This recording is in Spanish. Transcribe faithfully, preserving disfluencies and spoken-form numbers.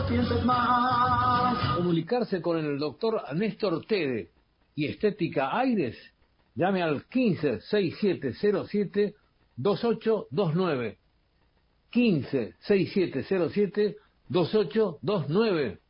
pienses más. Comunicarse con el doctor Néstor Tede y Estética Aires, llame al quince, sesenta y siete cero siete, veintiocho veintinueve. quince, sesenta y siete cero siete, veintiocho veintinueve.